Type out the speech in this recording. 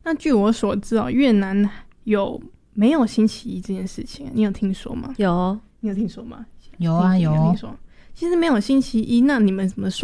那据我所知越南没有星期一这件事情，你有听说吗？ 有， 你有听说吗？ 有啊，有。 其实没有星期一，那你们怎么